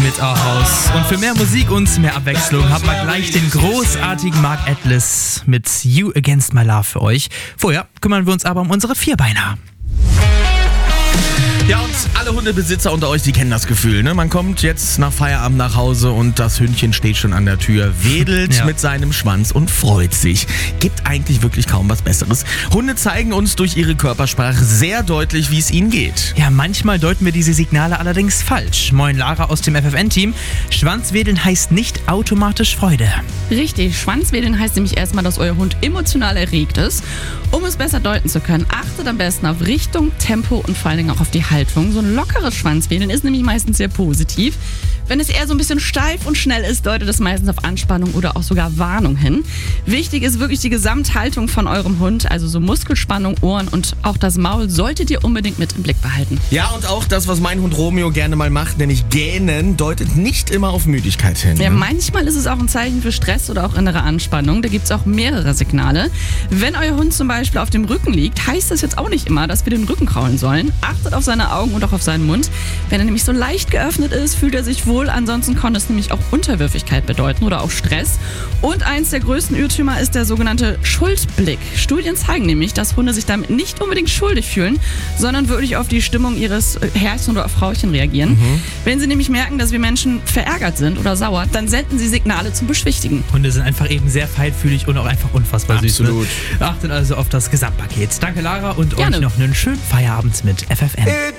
mit Our House. Und für mehr Musik und mehr Abwechslung haben wir gleich den großartigen Mark Atlas mit You Against My Love für euch. Vorher kümmern wir uns aber um unsere Vierbeiner. Ja, und alle Hundebesitzer unter euch, die kennen das Gefühl, ne? Man kommt jetzt nach Feierabend nach Hause und das Hündchen steht schon an der Tür, wedelt mit seinem Schwanz und freut sich. Gibt eigentlich wirklich kaum was Besseres. Hunde zeigen uns durch ihre Körpersprache sehr deutlich, wie es ihnen geht. Ja, manchmal deuten wir diese Signale allerdings falsch. Moin Lara aus dem FFN-Team. Schwanzwedeln heißt nicht automatisch Freude. Richtig, Schwanzwedeln heißt nämlich erstmal, dass euer Hund emotional erregt ist. Um es besser deuten zu können, achtet am besten auf Richtung, Tempo und vor allen Dingen auch auf die Haltung. So ein lockeres Schwanzwedeln ist nämlich meistens sehr positiv. Wenn es eher so ein bisschen steif und schnell ist, deutet es meistens auf Anspannung oder auch sogar Warnung hin. Wichtig ist wirklich die Gesamthaltung von eurem Hund, also so Muskelspannung, Ohren und auch das Maul solltet ihr unbedingt mit im Blick behalten. Ja, und auch das, was mein Hund Romeo gerne mal macht, nämlich gähnen, deutet nicht immer auf Müdigkeit hin. Ja, manchmal ist es auch ein Zeichen für Stress oder auch innere Anspannung. Da gibt es auch mehrere Signale. Wenn euer Hund zum Beispiel auf dem Rücken liegt, heißt das jetzt auch nicht immer, dass wir den Rücken kraulen sollen. Achtet auf seine Augen und auch auf seinen Mund. Wenn er nämlich so leicht geöffnet ist, fühlt er sich wohl. Ansonsten kann es nämlich auch Unterwürfigkeit bedeuten oder auch Stress. Und eins der größten Irrtümer ist der sogenannte Schuldblick. Studien zeigen nämlich, dass Hunde sich damit nicht unbedingt schuldig fühlen, sondern wirklich auf die Stimmung ihres Herrchen oder Frauchen reagieren. Wenn sie nämlich merken, dass wir Menschen verärgert sind oder sauer, dann senden sie Signale zum Beschwichtigen. Hunde sind einfach eben sehr feinfühlig und auch einfach unfassbar süß. Absolut. Ne? Achtet also auf das Gesamtpaket. Danke Lara und Gerne. euch noch einen schönen Feierabend mit FFN.